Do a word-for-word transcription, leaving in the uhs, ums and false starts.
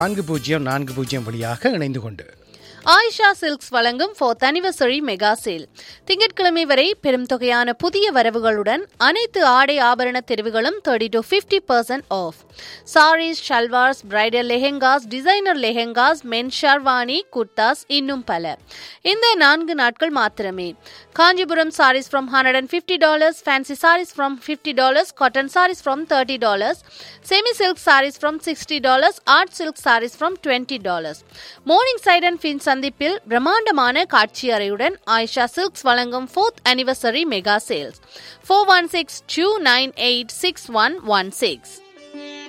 நான்கு பூஜ்ஜியம் நான்கு பூஜ்ஜியம் வழியாக இணைந்து கொண்டு ஆயிஷா சில்க்ஸ் வழங்கும் ஃபோர்த் அனிவர்சரி மெகா சேல். திங்கட்கிழமை வரை பெரும் தொகையான புதிய வரவுகளுடன் அனைத்து ஆடை ஆபரண தெரிவுகளும் thirty to fifty percent of. Saris, shalwars, bridal lehengas, designer lehengas, மென் ஷர்வானி, குர்தாஸ், இன்னும் பல. இந்த நான்கு நாட்கள் மாத்திரமே. Kanchipuram sarees from one hundred fifty dollars, fancy sarees from fifty dollars, cotton sarees from thirty dollars, semi silk sarees from sixty dollars, art silk sarees from twenty dollars. Morning side and Fin சந்திப்பில் பிரம்மாண்டமான காட்சி அறையுடன் Ayesha silks வழங்கும் fourth anniversary mega sales. four one six two nine eight six one one six.